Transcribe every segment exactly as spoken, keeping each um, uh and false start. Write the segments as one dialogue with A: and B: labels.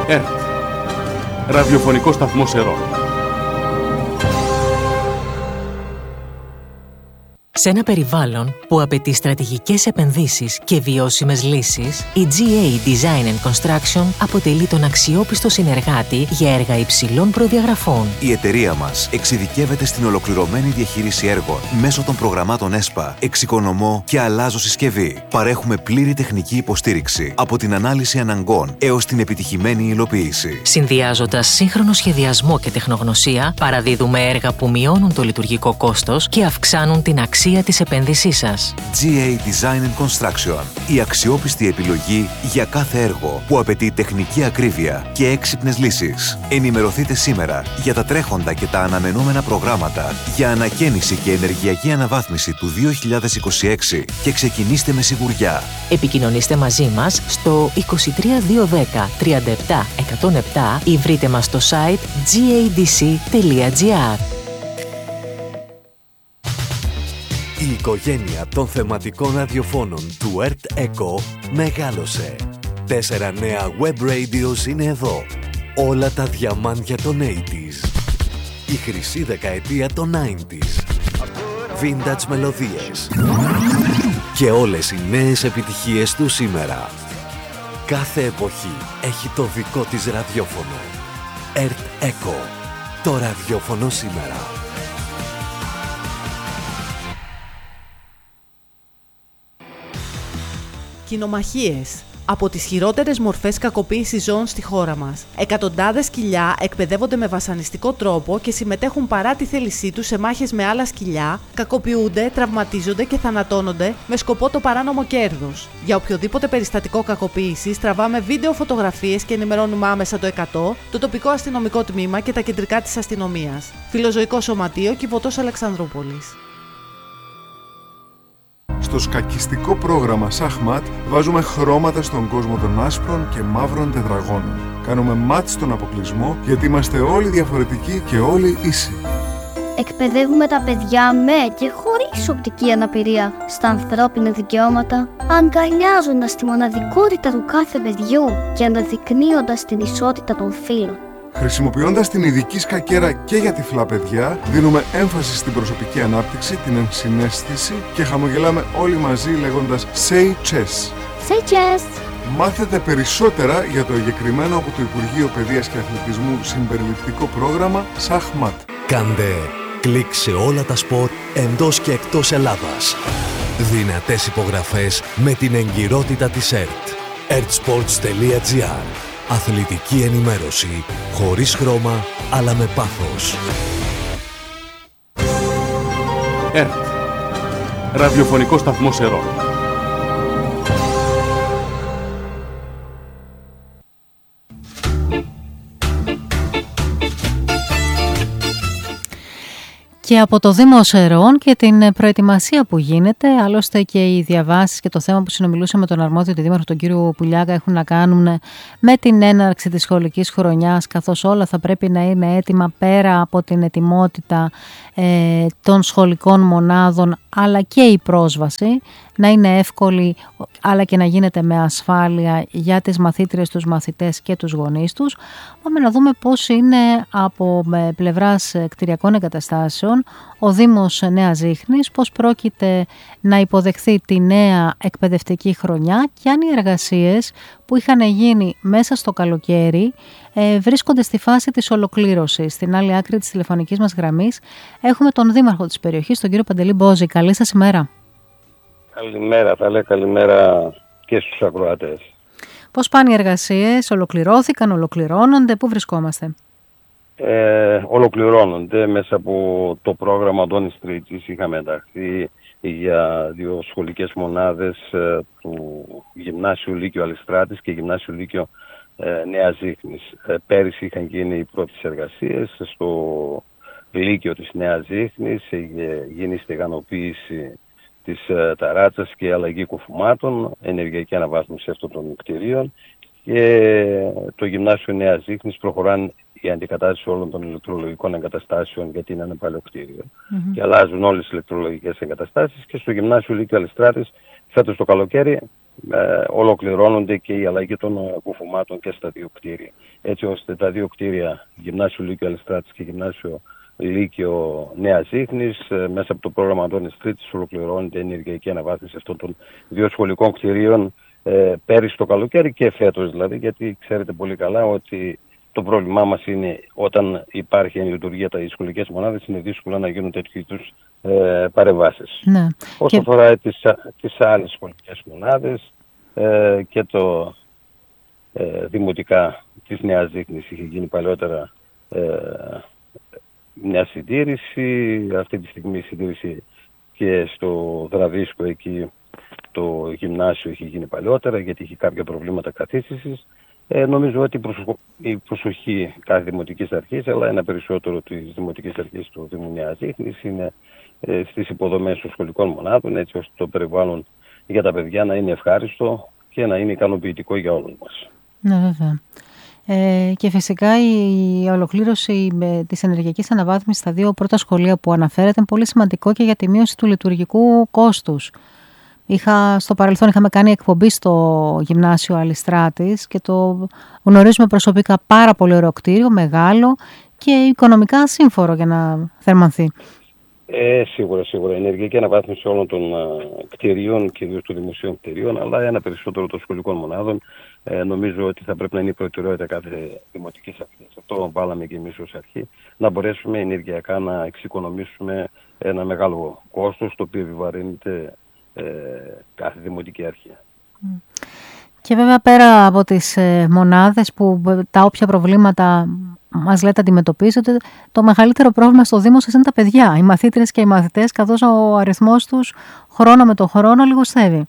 A: ΕΡΤ, ραδιοφωνικό σταθμό Ερών.
B: Σε ένα περιβάλλον που απαιτεί στρατηγικές επενδύσεις και βιώσιμες λύσεις, η τζι έι Design and Construction αποτελεί τον αξιόπιστο συνεργάτη για έργα υψηλών προδιαγραφών.
C: Η εταιρεία μας εξειδικεύεται στην ολοκληρωμένη διαχείριση έργων μέσω των προγραμμάτων ΕΣΠΑ, εξοικονομώ και αλλάζω συσκευή. Παρέχουμε πλήρη τεχνική υποστήριξη από την ανάλυση αναγκών έως την επιτυχημένη υλοποίηση.
B: Συνδυάζοντας σύγχρονο σχεδιασμό και τεχνογνωσία, παραδίδουμε έργα που μειώνουν το λειτουργικό κόστος και αυξάνουν την αξία της επένδυσής σας.
C: τζι έι Design and Construction. Η αξιόπιστη επιλογή για κάθε έργο που απαιτεί τεχνική ακρίβεια και έξυπνες λύσεις. Ενημερωθείτε σήμερα για τα τρέχοντα και τα αναμενόμενα προγράμματα για ανακαίνιση και ενεργειακή αναβάθμιση του δύο χιλιάδες είκοσι έξι και ξεκινήστε με σιγουριά.
B: Επικοινωνήστε μαζί μας στο είκοσι τρία διακόσια δέκα τριάντα επτά εκατόν επτά ή βρείτε μας στο site τζι έι ντι σι τελεία τζι άρ.
D: Η οικογένεια των θεματικών ραδιοφώνων του ΕΡΤ Echo μεγάλωσε. Τέσσερα νέα web radios είναι εδώ. Όλα τα διαμάντια των ογδόντα. Η χρυσή δεκαετία των ενενήντα. Vintage μελωδίες. Και όλες οι νέες επιτυχίες του σήμερα. Κάθε εποχή έχει το δικό της ραδιόφωνο. ΕΡΤ Echo. Το ραδιόφωνο σήμερα.
E: Κοινομαχίες. Από τις χειρότερες μορφές κακοποίησης ζώων στη χώρα μας. Εκατοντάδες σκυλιά εκπαιδεύονται με βασανιστικό τρόπο και συμμετέχουν παρά τη θέλησή τους σε μάχες με άλλα σκυλιά, κακοποιούνται, τραυματίζονται και θανατώνονται με σκοπό το παράνομο κέρδος. Για οποιοδήποτε περιστατικό κακοποίησης τραβάμε βίντεο φωτογραφίες και ενημερώνουμε άμεσα το εκατό, το τοπικό αστυνομικό τμήμα και τα κεντρικά της αστυνομίας. Φιλοζωικό Σωματείο, Κιβωτός Αλεξανδρούπολης.
F: Στο σκακιστικό πρόγραμμα Σαχμάτ βάζουμε χρώματα στον κόσμο των άσπρων και μαύρων τετραγώνων. Κάνουμε μάτς στον αποκλεισμό γιατί είμαστε όλοι διαφορετικοί και όλοι ίσοι.
G: Εκπαιδεύουμε τα παιδιά με και χωρίς οπτική αναπηρία στα ανθρώπινα δικαιώματα, αγκαλιάζοντας τη μοναδικότητα του κάθε παιδιού και αναδεικνύοντας την ισότητα των φύλων.
F: Χρησιμοποιώντας την ειδική σκακέρα και για τυφλά παιδιά, δίνουμε έμφαση στην προσωπική ανάπτυξη, την ενσυναίσθηση και χαμογελάμε όλοι μαζί λέγοντας Say Chess.
G: Say Chess!
F: Μάθετε περισσότερα για το εγκεκριμένο από το Υπουργείο Παιδείας και Αθλητισμού συμπεριληπτικό πρόγραμμα Σαχμάτ.
D: Κάντε κλικ σε όλα τα σπορ εντός και εκτός Ελλάδας. Δυνατές υπογραφές με την εγκυρότητα της ΕΡΤ. ερτsports τελεία τζι άρ. Αθλητική ενημέρωση, χωρίς χρώμα, αλλά με πάθος.
A: ΕΡΤ, ραδιοφωνικό σταθμό Ερών.
H: Και από το Δήμο Ερών και την προετοιμασία που γίνεται, άλλωστε και οι διαβάσεις και το θέμα που συνομιλούσαμε με τον αρμόδιο του Δήμαρχο, τον κύριο Πουλιάκα, έχουν να κάνουν με την έναρξη της σχολικής χρονιάς, καθώς όλα θα πρέπει να είναι έτοιμα πέρα από την ετοιμότητα ε, των σχολικών μονάδων, αλλά και η πρόσβαση να είναι εύκολη, αλλά και να γίνεται με ασφάλεια για τις μαθήτριες, τους μαθητές και τους γονείς τους. Πάμε να δούμε πώς είναι από πλευράς κτηριακών εγκαταστάσεων ο Δήμος Νέας Ζύχνης, πώς πρόκειται να υποδεχθεί τη νέα εκπαιδευτική χρονιά και αν οι εργασίες που είχαν γίνει μέσα στο καλοκαίρι ε, βρίσκονται στη φάση της ολοκλήρωσης. Στην άλλη άκρη της τηλεφωνικής μας γραμμής έχουμε τον Δήμαρχο της περιοχής, τον κύριο Παντελή Μπόζη. Καλή σας ημέρα.
I: Καλημέρα, θα λέω καλημέρα και στους ακροατές.
H: Πώς πάνε οι εργασίες, ολοκληρώθηκαν, ολοκληρώνονται, πού βρισκόμαστε?
I: Ε, ολοκληρώνονται μέσα από το πρόγραμμα Αντώνης Τρίτης. Είχαμε ενταχθεί για δύο σχολικές μονάδες ε, του Γυμνάσιου Λύκειο Αλιστράτης και Γυμνάσιου Λύκειο ε, Νέας Ζύχνης. Ε, πέρυσι είχαν γίνει οι πρώτες εργασίες στο Λύκειο της Νέας Ζύχνης, είχε γίνει στεγανοποίηση της ε, ταράτσας και αλλαγή κουφουμάτων, ενεργειακή αναβάθμιση αυτών των κτηρίων και το Γυμνάσιο Νέας Ζύχνης προχωράνε η αντικατάσταση όλων των ηλεκτρολογικών εγκαταστάσεων, γιατί είναι ένα παλαιό κτίριο. Mm-hmm. Και αλλάζουν όλες τις ηλεκτρολογικές εγκαταστάσεις και στο Γυμνάσιο Λύκειο Αλιστράτης φέτος το καλοκαίρι ε, ολοκληρώνονται και η αλλαγή των κουφωμάτων και στα δύο κτίρια. Έτσι ώστε τα δύο κτίρια, Γυμνάσιο Λύκειο Αλιστράτης και Γυμνάσιο Λύκειο Νέας Ίχνης, ε, μέσα από το πρόγραμμα Αντώνης Τρίτης ολοκληρώνεται η ενεργειακή αναβάθμιση αυτών των δύο σχολικών κτιρίων ε, πέρυσι το καλοκαίρι και φέτος δηλαδή, γιατί ξέρετε πολύ καλά ότι το πρόβλημά μας είναι όταν υπάρχει εν λειτουργία τα σχολικές μονάδες, είναι δύσκολο να γίνουν τέτοιου είδους ε, παρεμβάσεις.
H: Ναι.
I: Όσο
H: και...
I: αφορά τις, τις άλλες σχολικές μονάδες ε, και το ε, δημοτικά της Νέας Ίχνης είχε γίνει παλαιότερα ε, μια συντήρηση, αυτή τη στιγμή συντήρηση και στο Δραβίσκο εκεί το γυμνάσιο είχε γίνει παλαιότερα γιατί είχε κάποια προβλήματα καθίστησης. Ε, νομίζω ότι η προσοχή κάθε δημοτικής αρχής, αλλά ένα περισσότερο της δημοτικής αρχής του Δήμου Νέας Ίχνης, είναι ε, στις υποδομές των σχολικών μονάδων, έτσι ώστε το περιβάλλον για τα παιδιά να είναι ευχάριστο και να είναι ικανοποιητικό για όλους μας.
H: Ναι, βέβαια. Ε, και φυσικά η ολοκλήρωση με της ενεργειακής αναβάθμισης στα δύο πρώτα σχολεία που αναφέρεται είναι πολύ σημαντικό και για τη μείωση του λειτουργικού κόστους. Είχα, στο παρελθόν είχαμε κάνει εκπομπή στο Γυμνάσιο Αλιστράτης και το γνωρίζουμε προσωπικά, πάρα πολύ ωραίο κτίριο, μεγάλο και οικονομικά σύμφορο για να θερμανθεί.
I: Ε, σίγουρα, σίγουρα. Η ενεργειακή αναβάθμιση όλων των uh, κτηρίων, κυρίως των δημοσίων κτηρίων, αλλά ένα περισσότερο των σχολικών μονάδων, ε, νομίζω ότι θα πρέπει να είναι η προτεραιότητα κάθε δημοτικής αρχής. Αυτό βάλαμε και εμείς ως αρχή, να μπορέσουμε ενεργειακά να εξοικονομήσουμε ένα μεγάλο κόστος, το οποίο επιβαρύνεται ε, κάθε δημοτική αρχή.
H: Και βέβαια πέρα από τις ε, μονάδες που τα όποια προβλήματα μας λέτε αντιμετωπίζονται, το μεγαλύτερο πρόβλημα στο Δήμο σας είναι τα παιδιά, οι μαθήτρες και οι μαθητές, καθώς ο αριθμός τους χρόνο με το χρόνο λιγοστεύει.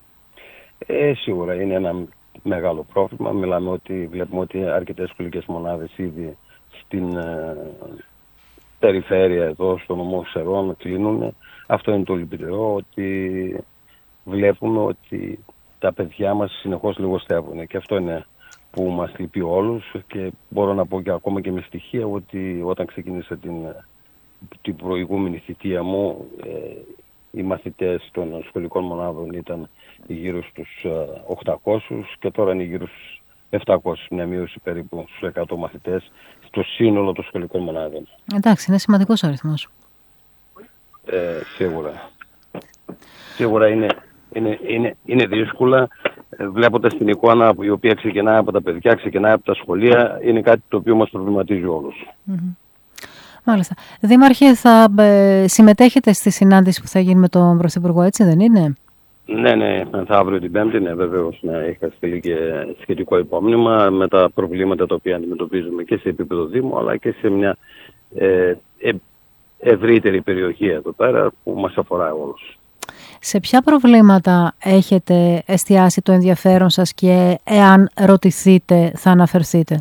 I: Ε, σίγουρα είναι ένα μεγάλο πρόβλημα. Μιλάμε ότι βλέπουμε ότι αρκετές σχολικές μονάδες ήδη στην ε, περιφέρεια εδώ, στο νομό Ξερών, κλείνουν. Αυτό είναι το λυπητερό, ότι βλέπουμε ότι τα παιδιά μας συνεχώς λιγοστεύουν και αυτό είναι που μας λυπεί όλους και μπορώ να πω και ακόμα και με στοιχεία ότι όταν ξεκίνησα την, την προηγούμενη θητεία μου ε, οι μαθητές των σχολικών μονάδων ήταν γύρω στους οκτακόσιους και τώρα είναι γύρω στους επτακόσιους, μια μείωση περίπου στους εκατό μαθητές στο σύνολο των σχολικών μονάδων.
H: Εντάξει, είναι σημαντικός ο αριθμός.
I: Ε, σίγουρα. Σίγουρα είναι, είναι, είναι, είναι δύσκολα. Βλέποντας την εικόνα η οποία ξεκινάει από τα παιδιά, ξεκινάει από τα σχολεία, είναι κάτι το οποίο μας προβληματίζει όλους.
H: Mm-hmm. Μάλιστα. Δήμαρχε, θα ε, συμμετέχετε στη συνάντηση που θα γίνει με τον Πρωθυπουργό, έτσι δεν είναι?
I: Ναι, ναι, θα αύριο την Πέμπτη, ναι, βεβαίως, ναι, είχα στείλει και σχετικό υπόμνημα με τα προβλήματα τα οποία αντιμετωπίζουμε και σε επίπεδο Δήμου, αλλά και σε μια ε, ε, ευρύτερη περιοχή εδώ πέρα που μας αφορά όλους.
H: Σε ποια προβλήματα έχετε εστιάσει το ενδιαφέρον σας και εάν ρωτηθείτε θα αναφερθείτε?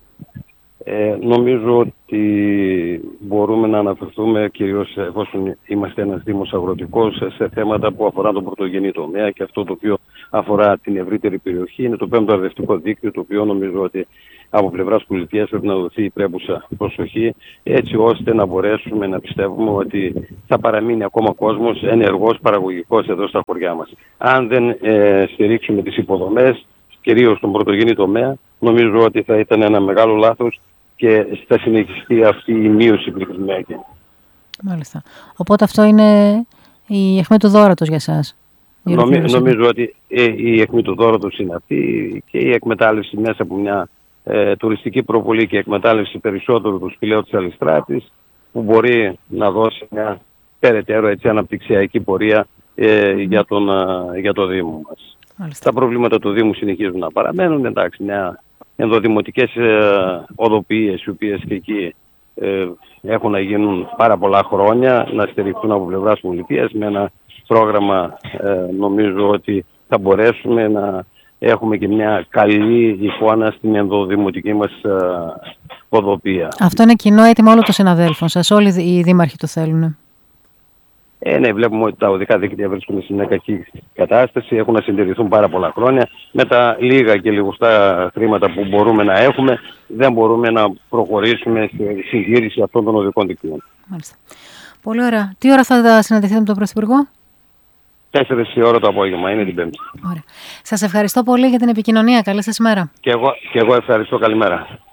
I: Ε, νομίζω ότι μπορούμε να αναφερθούμε κυρίως εφόσον είμαστε ένας δήμος αγροτικός σε θέματα που αφορά τον πρωτογενή τομέα και αυτό το οποίο αφορά την ευρύτερη περιοχή είναι το πέμπτο αρδευτικό δίκτυο, το οποίο νομίζω ότι από πλευράς πολιτείας πρέπει να δοθεί η πρέπουσα προσοχή έτσι ώστε να μπορέσουμε να πιστεύουμε ότι θα παραμείνει ακόμα κόσμος ενεργός, παραγωγικός εδώ στα χωριά μας. Αν δεν ε, στηρίξουμε τις υποδομές, κυρίως στον πρωτογενή τομέα, νομίζω ότι θα ήταν ένα μεγάλο λάθος και θα συνεχιστεί αυτή η μείωση πληθυσμιακή.
H: Μάλιστα. Οπότε αυτό είναι η αιχμή του δώρατος για εσάς.
I: Νομι, νομίζω ότι η αιχμή του δώρατος είναι αυτή και η εκμετάλλευση μέσα από μια ε, τουριστική προβολή και εκμετάλλευση περισσότερο του σπηλαίου της Αλιστράτης που μπορεί να δώσει μια περαιτέρω έτσι, αναπτυξιακή πορεία ε, για, τον, ε, για το Δήμο μας. Μάλιστα. Τα προβλήματα του Δήμου συνεχίζουν να παραμένουν. Εντάξει, μια ενδοδημοτικές ε, οδοποιίες οι οποίες και εκεί ε, έχουν να γίνουν πάρα πολλά χρόνια να στηριχθούν από πλευράς πολιτείας με ένα πρόγραμμα ε, νομίζω ότι θα μπορέσουμε να έχουμε και μια καλή εικόνα στην ενδοδημοτική μας ε, οδοπία.
H: Αυτό είναι κοινό έτοιμο όλων των συναδέλφων σας, όλοι οι δήμαρχοι το θέλουν.
I: Ε, ναι, βλέπουμε ότι τα οδικά δίκτυα βρίσκονται σε μια κακή κατάσταση, έχουν να συντηρηθούν πάρα πολλά χρόνια. Με τα λίγα και λιγοστά χρήματα που μπορούμε να έχουμε, δεν μπορούμε να προχωρήσουμε στη συντήρηση αυτών των οδικών δικτύων.
H: Μάλιστα. Πολύ ωραία. Τι ώρα θα συναντηθείτε με τον Πρωθυπουργό?
I: τέσσερις η ώρα το απόγευμα, είναι την Πέμπτη.
H: Ωραία. Σας ευχαριστώ πολύ για την επικοινωνία. Καλή σας μέρα.
I: Και εγώ, και εγώ ευχαριστώ. Καλημέρα.